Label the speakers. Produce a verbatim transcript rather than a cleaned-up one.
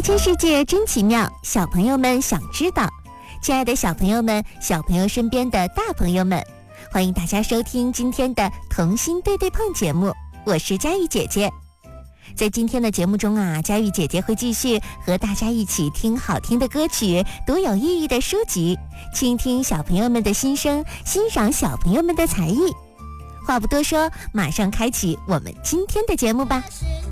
Speaker 1: 这世界真奇妙，小朋友们想知道。亲爱的小朋友们，小朋友身边的大朋友们，欢迎大家收听今天的童心对对碰节目，我是佳玉姐姐。在今天的节目中啊，佳玉姐姐会继续和大家一起听好听的歌曲，读有意义的书籍，倾听小朋友们的心声，欣赏小朋友们的才艺。话不多说，马上开启我们今天的节目吧。